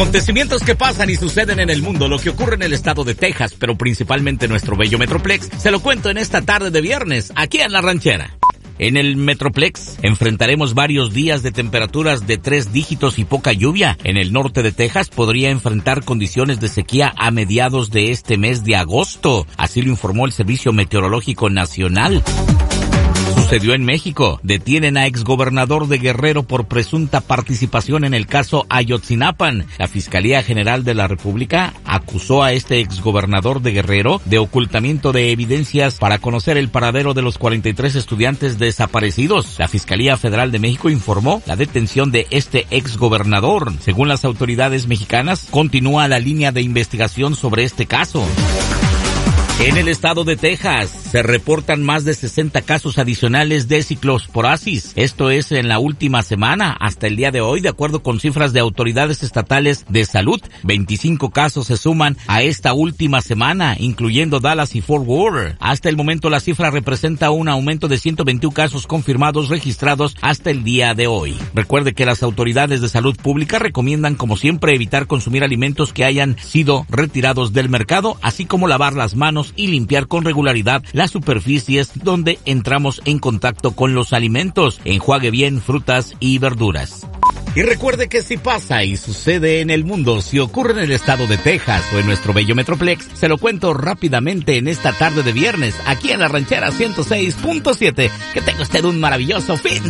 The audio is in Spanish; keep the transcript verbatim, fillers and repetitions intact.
Acontecimientos que pasan y suceden en el mundo, lo que ocurre en el estado de Texas, pero principalmente en nuestro bello Metroplex, se lo cuento en esta tarde de viernes, aquí en La Ranchera. En el Metroplex enfrentaremos varios días de temperaturas de tres dígitos y poca lluvia. En el norte de Texas podría enfrentar condiciones de sequía a mediados de este mes de agosto. Así lo informó el Servicio Meteorológico Nacional. Sucedió en México. Detienen a exgobernador de Guerrero por presunta participación en el caso Ayotzinapan. La Fiscalía General de la República acusó a este exgobernador de Guerrero de ocultamiento de evidencias para conocer el paradero de los cuarenta y tres estudiantes desaparecidos. La Fiscalía Federal de México informó la detención de este exgobernador. Según las autoridades mexicanas, continúa la línea de investigación sobre este caso. En el estado de Texas se reportan más de sesenta casos adicionales de ciclosporasis. Esto es en la última semana hasta el día de hoy, de acuerdo con cifras de autoridades estatales de salud. veinticinco casos se suman a esta última semana, incluyendo Dallas y Fort Worth. Hasta el momento la cifra representa un aumento de ciento veintiuno casos confirmados registrados hasta el día de hoy. Recuerde que las autoridades de salud pública recomiendan, como siempre, evitar consumir alimentos que hayan sido retirados del mercado, así como lavar las manos y limpiar con regularidad las superficies donde entramos en contacto con los alimentos. Enjuague bien frutas y verduras. Y recuerde que si pasa y sucede en el mundo, si ocurre en el estado de Texas o en nuestro bello Metroplex, se lo cuento rápidamente en esta tarde de viernes, aquí en La Ranchera ciento seis punto siete. Que tenga usted un maravilloso fin